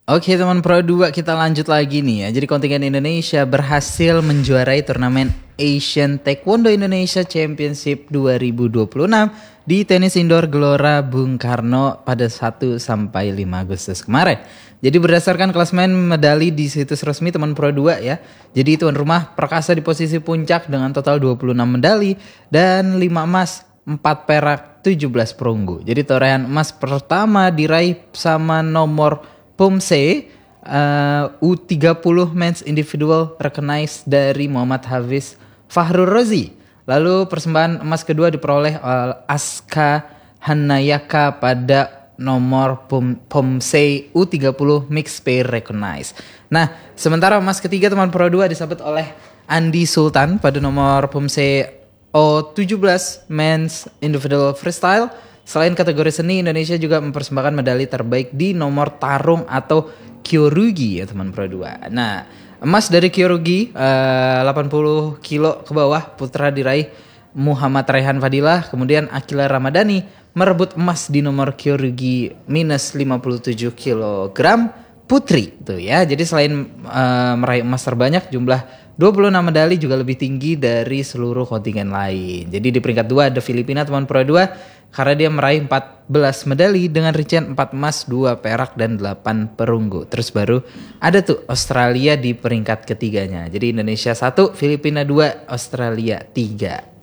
Oke teman Pro 2, kita lanjut lagi nih ya. Jadi kontingen Indonesia berhasil menjuarai turnamen Asian Taekwondo Indonesia Championship 2026 di tenis indoor Gelora Bung Karno pada 1 sampai 5 Agustus kemarin. Jadi berdasarkan klasemen medali di situs resmi teman Pro 2 ya. Jadi tuan rumah Perkasa di posisi puncak dengan total 26 medali dan 5 emas, 4 perak, 17 perunggu. Jadi torehan emas pertama diraih sama nomor Pomse U30 Men's Individual Recognized dari Muhammad Hafiz Fahrul Rozi. Lalu persembahan emas kedua diperoleh oleh Aska Hanayaka pada nomor Pomse U30 Mixed Pair Recognized. Nah, sementara emas ketiga teman Pro 2 disabet oleh Andi Sultan pada nomor Pomse O17 Men's Individual Freestyle. Selain kategori seni, Indonesia juga mempersembahkan medali terbaik di nomor tarung atau Kyorugi ya teman Pro 2. Nah, emas dari Kyorugi 80 kilo ke bawah putra diraih Muhammad Raihan Fadilah, kemudian Akila Ramadhani merebut emas di nomor Kyorugi minus 57 kg putri tuh ya. Jadi selain meraih emas terbanyak, jumlah 26 medali juga lebih tinggi dari seluruh kontingen lain. Jadi di peringkat 2 ada Filipina teman Pro 2 karena dia meraih 14 medali dengan rincian 4 emas, 2 perak dan 8 perunggu. Terus baru ada tuh Australia di peringkat ketiganya. Jadi Indonesia 1, Filipina 2, Australia 3.